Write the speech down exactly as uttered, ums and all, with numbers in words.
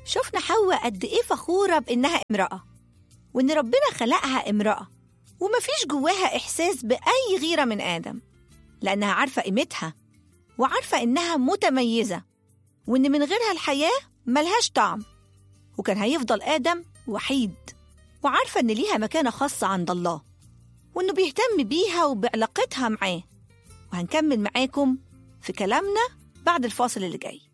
شفنا حواء قد إيه فخورة بإنها امرأة، وإن ربنا خلقها امرأة ومفيش جواها إحساس بأي غيرة من آدم، لأنها عارفة قيمتها وعارفة إنها متميزة، وإن من غيرها الحياة ملهاش طعم، وكان هيفضل آدم وحيد، وعارفة إن ليها مكانة خاصة عند الله، وإنه بيهتم بيها وبعلاقتها معاه. وهنكمل معاكم في كلامنا بعد الفاصل اللي جاي.